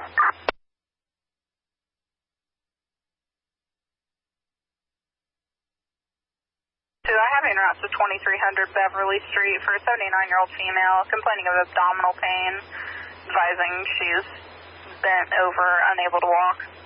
So I have en route to 2300 Beverly Street for a 79-year-old female complaining of abdominal pain, advising she's bent over, unable to walk.